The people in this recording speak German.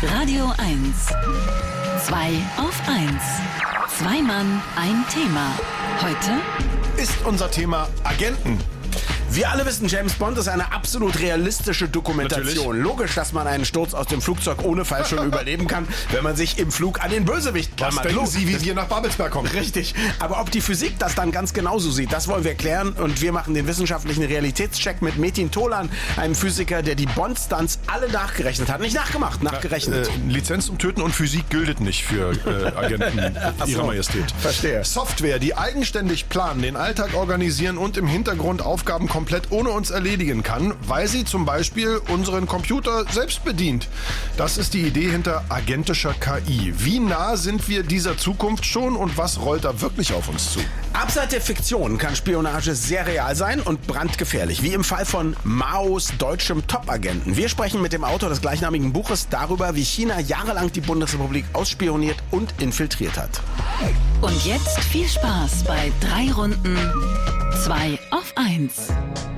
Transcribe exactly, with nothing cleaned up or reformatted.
Radio eins. Zwei auf eins. Zwei Mann, ein Thema. Heute ist unser Thema Agenten. Wir alle wissen, James Bond ist eine absolut realistische Dokumentation. Natürlich. Logisch, dass man einen Sturz aus dem Flugzeug ohne Fallschirm überleben kann, wenn man sich im Flug an den Bösewicht Was klammert. denken Lo- Sie, wie wir nach Babelsberg kommen? Richtig. Aber ob die Physik das dann ganz genauso sieht, das wollen wir klären. Und wir machen den wissenschaftlichen Realitätscheck mit Metin Tolan, einem Physiker, der die Bond-Stunts alle nachgerechnet hat. Nicht nachgemacht, nachgerechnet. Äh, Lizenz zum Töten und Physik gilt nicht für äh, Agenten Ach so. Ihrer Majestät. Verstehe. Software, die eigenständig planen, den Alltag organisieren und im Hintergrund Aufgaben komplett ohne uns erledigen kann, weil sie zum Beispiel unseren Computer selbst bedient. Das ist die Idee hinter agentischer K I. Wie nah sind wir dieser Zukunft schon und was rollt da wirklich auf uns zu? Abseits der Fiktion kann Spionage sehr real sein und brandgefährlich, wie im Fall von Maos deutschem Top-Agenten. Wir sprechen mit dem Autor des gleichnamigen Buches darüber, wie China jahrelang die Bundesrepublik ausspioniert und infiltriert hat. und jetzt viel Spaß bei drei Runden. Zwei auf eins.